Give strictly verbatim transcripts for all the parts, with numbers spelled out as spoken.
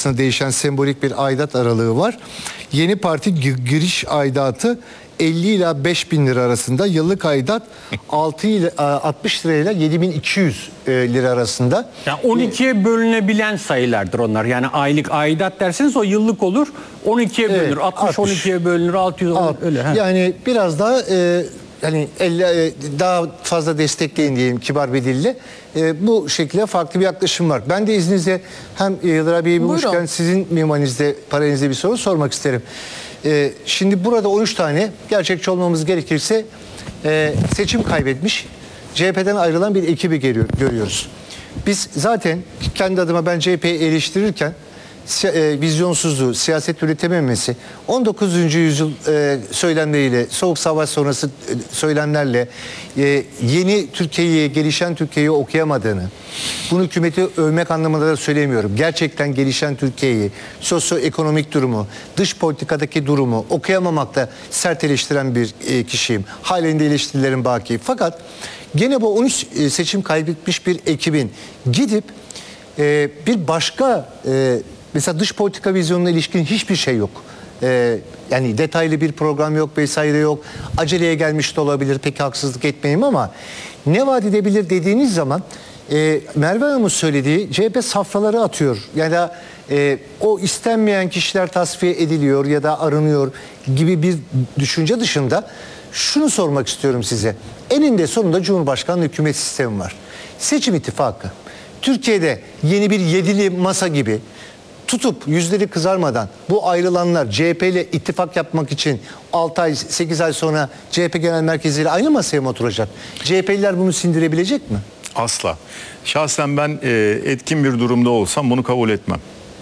arasında değişen sembolik bir aidat aralığı var. Yeni Parti giriş aidatı elli ila beş bin lira arasında, yıllık aidat altı ile altmış lirayla yedi bin iki yüz lira arasında. Yani on ikiye bölünebilen sayılardır onlar. Yani aylık aidat derseniz o yıllık olur. on ikiye bölünür. Evet, altmış on ikiye bölünür. altı yüz alt, öyle. He. Yani biraz daha e, yani elli, daha fazla destekleyin diyeyim kibar bir dille. E, bu şekilde farklı bir yaklaşım var. Ben de izninizle hem Yıldıray Bey'i bulmuşken sizin mimarınızda, paranızda bir soru sormak isterim. E, şimdi burada on üç tane, gerçekçi olmamız gerekirse e, seçim kaybetmiş, C H P'den ayrılan bir ekibi geliyor, görüyoruz. Biz zaten kendi adıma ben C H P'yi eleştirirken e, vizyonsuzluğu, siyaset üretememesi, on dokuzuncu yüzyıl e, söylemleriyle, soğuk savaş sonrası e, söylemlerle e, yeni Türkiye'yi, gelişen Türkiye'yi okuyamadığını, bunu hükümeti övmek anlamında da söylemiyorum. Gerçekten gelişen Türkiye'yi, sosyoekonomik durumu, dış politikadaki durumu okuyamamakta sert eleştiren bir e, kişiyim. Halen de eleştirilerim baki. Fakat gene bu on üç seçim kaybetmiş bir ekibin gidip e, bir başka e, mesela dış politika vizyonuna ilişkin hiçbir şey yok. Ee, yani detaylı bir program yok, vesaire yok. Aceleye gelmiş de olabilir, pek haksızlık etmeyeyim ama ne vaat edebilir dediğiniz zaman e, Merve Hanım'ın söylediği C H P safraları atıyor. Ya da e, o istenmeyen kişiler tasfiye ediliyor ya da arınıyor gibi bir düşünce dışında şunu sormak istiyorum size. Eninde sonunda Cumhurbaşkanlığı hükümet sistemi var. Seçim ittifakı. Türkiye'de yeni bir yedili masa gibi tutup yüzleri kızarmadan bu ayrılanlar C H P ile ittifak yapmak için altı ay sekiz ay sonra C H P Genel Merkezi ile aynı masaya mı oturacak? C H P'liler bunu sindirebilecek mi? Asla. Şahsen ben e, etkin bir durumda olsam bunu kabul etmem.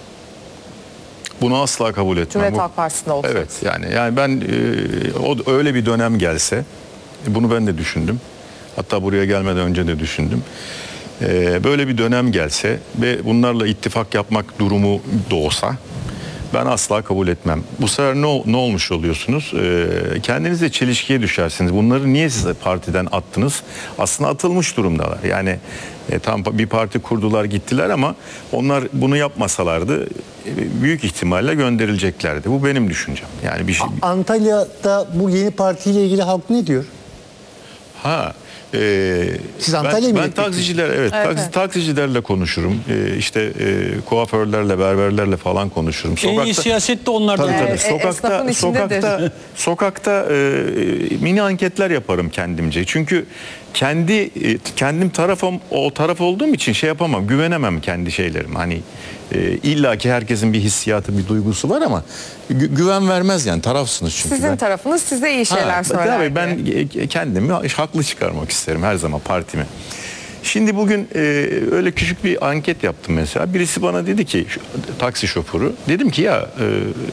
Bunu asla kabul etmem. Cumhuriyet Halk Partisi'nde olsaydı. Evet, yani yani ben e, o öyle bir dönem gelse, bunu ben de düşündüm. Hatta buraya gelmeden önce de düşündüm. Ee, böyle bir dönem gelse ve bunlarla ittifak yapmak durumu da olsa ben asla kabul etmem. Bu sefer ne, ne olmuş oluyorsunuz? Ee, kendinizle çelişkiye düşersiniz. Bunları niye siz partiden attınız? Aslında atılmış durumdalar. Yani e, tam bir parti kurdular gittiler ama onlar bunu yapmasalardı e, büyük ihtimalle gönderileceklerdi. Bu benim düşüncem. Yani bir şey. Antalya'da bu yeni partiyle ilgili halk ne diyor? Ha. Ee, Siz Antalya'ya ben, mı ben taksiciler evet, evet, taksi, evet. taksicilerle konuşurum. Ee, işte e, kuaförlerle, berberlerle falan konuşurum. Sokakta, en iyi siyaset de onlardan. Tabii, tabii. E, sokakta sokakta sokakta e, mini anketler yaparım kendimce. Çünkü kendi e, kendim tarafım o taraf olduğum için şey yapamam, güvenemem kendi şeylerim. Hani e, illa ki herkesin bir hissiyatı, bir duygusu var ama gü güven vermez yani, tarafsınız çünkü. Sizin ben. tarafınız size iyi şeyler ha, söyler. Tabii ben kendimi haklı çıkarmak isterim her zaman, partimi. Şimdi bugün e, öyle küçük bir anket yaptım mesela. Birisi bana dedi ki, şu, taksi şoförü, dedim ki ya e,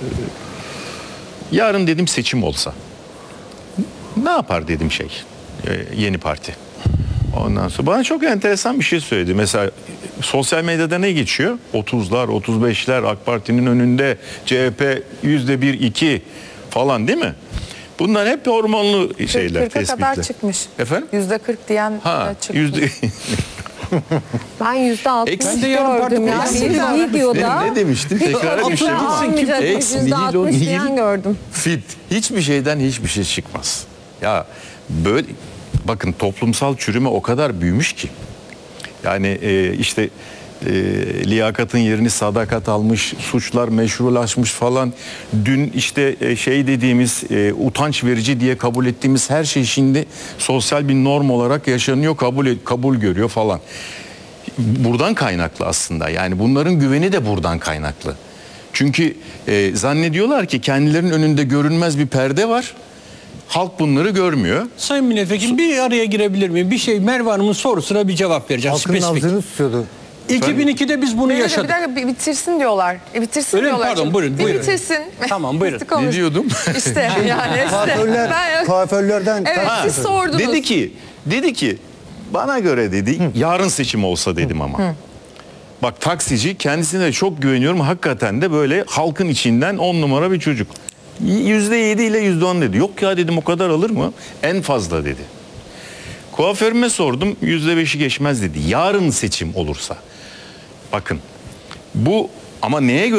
yarın dedim seçim olsa ne yapar dedim şey e, yeni parti. Ondan sonra bana çok enteresan bir şey söyledi. Mesela sosyal medyada ne geçiyor? otuzlar, otuz beşler AK Parti'nin önünde, C H P yüzde bir, iki falan değil mi? Bunlar hep hormonlu şeyler, kırka tespitler. kadar çıkmış. Efendim? yüzde kırk diyen ha, çıkmış. Yüzde... Ben yüzde altmış gördüm ya. Bir videoda. Ne demiştim? Tekrar etmiştim. yüzde altmış diyen gördüm. Fit. Hiçbir şeyden hiçbir şey çıkmaz. Ya böyle bakın, toplumsal çürüme o kadar büyümüş ki. Yani e, işte e, liyakatın yerini sadakat almış, suçlar meşrulaşmış falan. Dün işte e, şey dediğimiz e, utanç verici diye kabul ettiğimiz her şey şimdi sosyal bir norm olarak yaşanıyor, kabul kabul görüyor falan. Buradan kaynaklı aslında. Yani bunların güveni de buradan kaynaklı. Çünkü e, zannediyorlar ki kendilerinin önünde görünmez bir perde var. Halk bunları görmüyor. Sayın Milletvekili, bir araya girebilir miyim? Bir şey, Merve Hanım'ın sorusuna bir cevap vereceğim. Halkın spesifik. nabzını tutuyordu. iki bin ikide biz bunu Bir yaşadık. dakika, bir bitirsin diyorlar. E, bitirsin Öyle mi? diyorlar. Pardon, Şimdi. buyurun, Bir buyurun. bitirsin. Tamam, buyurun. Ne diyordum? İşte yani işte. Kuaförler, Ben- kuaförlerden... Evet, Ha. siz sordunuz. Dedi ki, dedi ki bana göre dedi yarın seçim olsa dedim ama. Hı. Bak, taksici, kendisine de çok güveniyorum. Hakikaten de böyle halkın içinden on numara bir çocuk. yüzde yedi ile yüzde on dedi. Yok ya dedim, o kadar alır mı? En fazla dedi. Kuaförüme sordum, yüzde beşi geçmez dedi. Yarın seçim olursa. Bakın bu, ama neye göre?